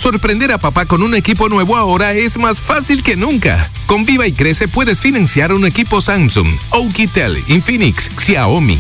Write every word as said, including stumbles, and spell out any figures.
Sorprender a papá con un equipo nuevo ahora es más fácil que nunca. Con Viva y Crece puedes financiar un equipo Samsung, Oukitel, Infinix, Xiaomi,